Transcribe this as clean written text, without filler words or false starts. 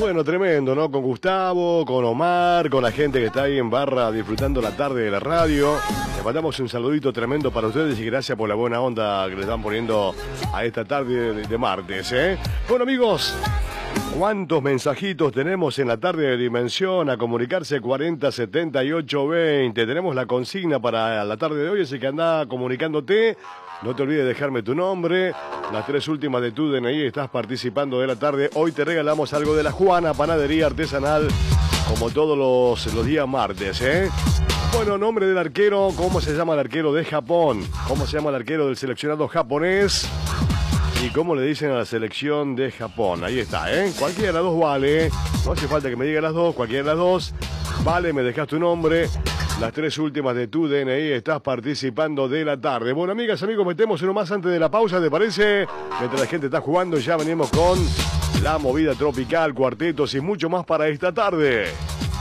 Bueno, tremendo, ¿no? Con Gustavo, con Omar, con la gente que está ahí en barra disfrutando la tarde de la radio. Les mandamos un saludito tremendo para ustedes y gracias por la buena onda que le están poniendo a esta tarde de martes, ¿eh? Bueno, amigos, ¿cuántos mensajitos tenemos en la tarde de Dimensión? A comunicarse 40 78 20. Tenemos la consigna para la tarde de hoy, así que anda comunicándote. No te olvides de dejarme tu nombre, las 3 últimas de tu DNI, estás participando de la tarde. Hoy te regalamos algo de la Juana, panadería artesanal, como todos los días martes, ¿eh? Bueno, nombre del arquero, ¿cómo se llama el arquero de Japón? ¿Cómo se llama el arquero del seleccionado japonés? ¿Y cómo le dicen a la selección de Japón? Ahí está, ¿eh? Cualquiera de las dos vale, no hace falta que me diga las dos, cualquiera de las dos. Vale, me dejas tu nombre. Las 3 últimas de tu DNI, estás participando de la tarde. Bueno, amigas, amigos, metemos uno más antes de la pausa, ¿te parece? Mientras la gente está jugando, ya venimos con la movida tropical, cuartetos y mucho más para esta tarde.